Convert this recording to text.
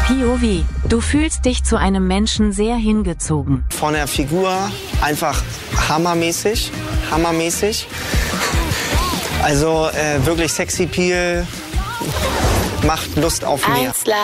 POV. Du fühlst dich zu einem Menschen sehr hingezogen. Von der Figur einfach hammermäßig. Also wirklich Sexappeal, macht Lust auf mehr.